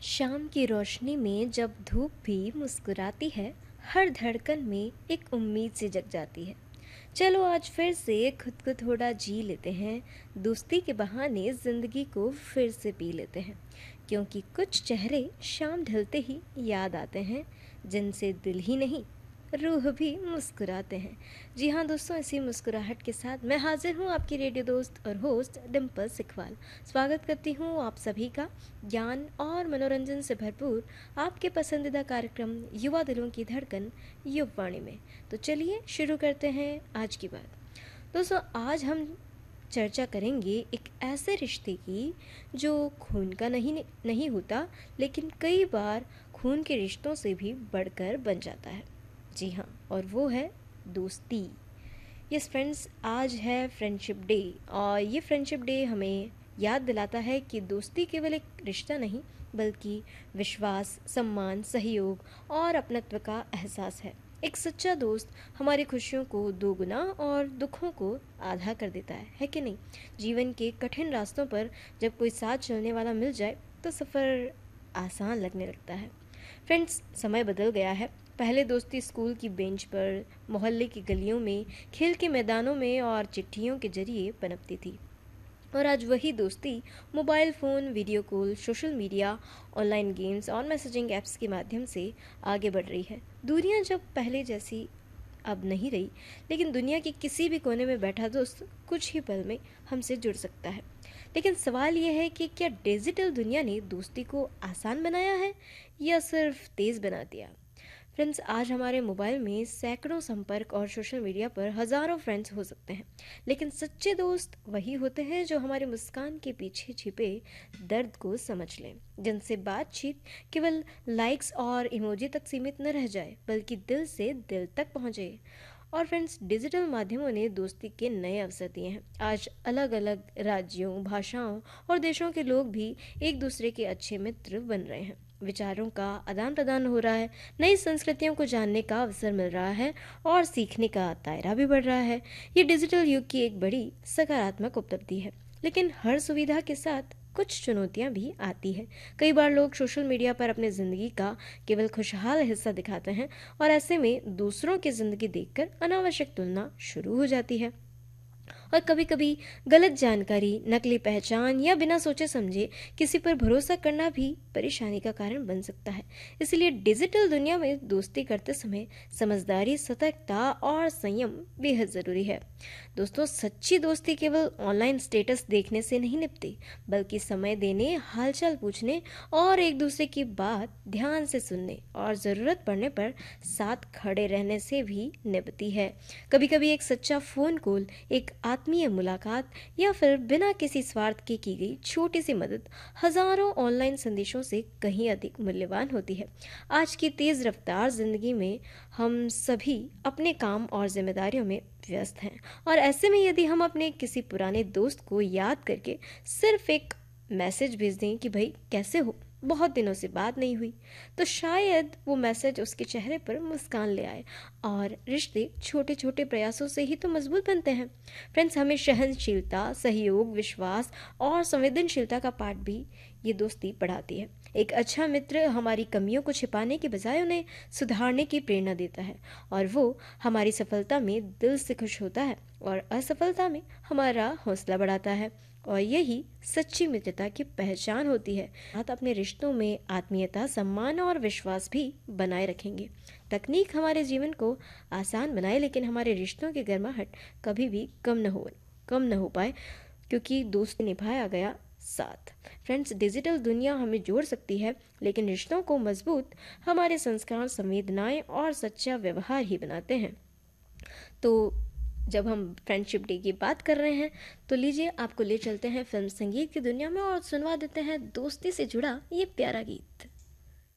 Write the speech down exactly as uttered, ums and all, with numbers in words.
शाम की रोशनी में जब धूप भी मुस्कुराती है, हर धड़कन में एक उम्मीद सी जग जाती है। चलो आज फिर से खुद को थोड़ा जी लेते हैं, दोस्ती के बहाने ज़िंदगी को फिर से पी लेते हैं। क्योंकि कुछ चेहरे शाम ढलते ही याद आते हैं, जिनसे दिल ही नहीं रूह भी मुस्कुराते हैं। जी हाँ दोस्तों, इसी मुस्कुराहट के साथ मैं हाजिर हूँ, आपकी रेडियो दोस्त और होस्ट डिम्पल सिखवाल। स्वागत करती हूँ आप सभी का ज्ञान और मनोरंजन से भरपूर आपके पसंदीदा कार्यक्रम युवा दिलों की धड़कन युववाणी में। तो चलिए शुरू करते हैं आज की बात। दोस्तों, आज हम चर्चा करेंगे एक ऐसे रिश्ते की जो खून का नहीं नहीं होता, लेकिन कई बार खून के रिश्तों से भी बढ़कर बन जाता है। जी हाँ, और वो है दोस्ती। यस फ्रेंड्स, आज है फ्रेंडशिप डे और ये फ्रेंडशिप डे हमें याद दिलाता है कि दोस्ती केवल एक रिश्ता नहीं, बल्कि विश्वास, सम्मान, सहयोग और अपनत्व का एहसास है। एक सच्चा दोस्त हमारी खुशियों को दोगुना और दुखों को आधा कर देता है है कि नहीं? जीवन के कठिन रास्तों पर जब कोई साथ चलने वाला मिल जाए तो सफ़र आसान लगने लगता है। फ्रेंड्स, समय बदल गया है। पहले दोस्ती स्कूल की बेंच पर, मोहल्ले की गलियों में, खेल के मैदानों में और चिट्ठियों के जरिए पनपती थी। और आज वही दोस्ती mobile phone, video call, social media, online games और मैसेजिंग ऐप्स के माध्यम से आगे बढ़ रही है। दूरियां जब पहले जैसी अब नहीं रही, लेकिन दुनिया के किसी भी कोने में बैठा दोस्त कुछ ही पल में हमसे जुड़ सकता है। लेकिन सवाल यह है कि क्या डिजिटल दुनिया ने दोस्ती को आसान बनाया है या सिर्फ तेज़ बना दिया? फ्रेंड्स, आज हमारे मोबाइल में सैकड़ों संपर्क और सोशल मीडिया पर हज़ारों फ्रेंड्स हो सकते हैं, लेकिन सच्चे दोस्त वही होते हैं जो हमारी मुस्कान के पीछे छिपे दर्द को समझ लें, जिनसे बातचीत केवल लाइक्स और इमोजी तक सीमित न रह जाए, बल्कि दिल से दिल तक पहुंचे। और फ्रेंड्स, डिजिटल माध्यमों ने दोस्ती के नए अवसर दिए हैं। आज अलग अलग राज्यों, भाषाओं और देशों के लोग भी एक दूसरे के अच्छे मित्र बन रहे हैं। विचारों का आदान प्रदान हो रहा है, नई संस्कृतियों को जानने का अवसर मिल रहा है और सीखने का दायरा भी बढ़ रहा है। ये डिजिटल युग की एक बड़ी सकारात्मक उपलब्धि है, लेकिन हर सुविधा के साथ कुछ चुनौतियां भी आती है। कई बार लोग सोशल मीडिया पर अपनी ज़िंदगी का केवल खुशहाल हिस्सा दिखाते हैं और ऐसे में दूसरों की ज़िंदगी देखकर अनावश्यक तुलना शुरू हो जाती है। और कभी कभी गलत जानकारी, नकली पहचान या बिना सोचे समझे किसी पर भरोसा करना भी परेशानी का कारण बन सकता है। इसलिए डिजिटल दुनिया में दोस्ती करते समय समझदारी, सतर्कता और संयम बेहद ज़रूरी है। दोस्तों, सच्ची दोस्ती केवल ऑनलाइन स्टेटस देखने से नहीं निपटती, बल्कि समय देने, हालचाल पूछने और एक दूसरे की बात ध्यान से सुनने और ज़रूरत पड़ने पर साथ खड़े रहने से भी निपटती है। कभी कभी एक सच्चा फ़ोन कॉल, एक आत्मीय मुलाकात या फिर बिना किसी स्वार्थ के की गई छोटी सी मदद हजारों ऑनलाइन संदेशों से कहीं अधिक मूल्यवान होती है। आज की तेज़ रफ्तार जिंदगी में हम सभी अपने काम और जिम्मेदारियों में व्यस्त हैं, और ऐसे में यदि हम अपने किसी पुराने दोस्त को याद करके सिर्फ एक मैसेज भेज दें कि भाई कैसे हो, बहुत दिनों से बात नहीं हुई, तो शायद वो मैसेज उसके चेहरे पर मुस्कान ले आए। और रिश्ते छोटे छोटे प्रयासों से ही तो मजबूत बनते हैं। फ्रेंड्स, हमें सहनशीलता, सहयोग, विश्वास और संवेदनशीलता का पाठ भी ये दोस्ती पढ़ाती है। एक अच्छा मित्र हमारी कमियों को छिपाने के बजाय उन्हें सुधारने की प्रेरणा देता है, और वो हमारी सफलता में दिल से खुश होता है और असफलता में हमारा हौसला बढ़ाता है। और यही सच्ची मित्रता की पहचान होती है। आप अपने रिश्तों में आत्मीयता, सम्मान और विश्वास भी बनाए रखेंगे। तकनीक हमारे जीवन को आसान बनाए, लेकिन हमारे रिश्तों की गर्माहट कभी भी कम न हो कम न हो पाए, क्योंकि दोस्त निभाया गया साथ। फ्रेंड्स, डिजिटल दुनिया हमें जोड़ सकती है, लेकिन रिश्तों को मजबूत हमारे संस्कार, संवेदनाएं और सच्चा व्यवहार ही बनाते हैं। तो जब हम फ्रेंडशिप डे की बात कर रहे हैं, तो लीजिए आपको ले चलते हैं फिल्म संगीत की दुनिया में और सुनवा देते हैं दोस्ती से जुड़ा ये प्यारा गीत।